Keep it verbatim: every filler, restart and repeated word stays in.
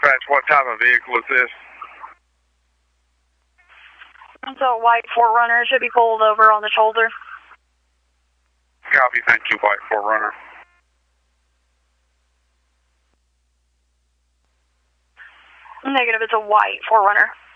Dispatch, what type of vehicle is this? It's a white four runner. It should be pulled over on the shoulder. Copy, thank you, white four runner. Negative, it's a white four runner.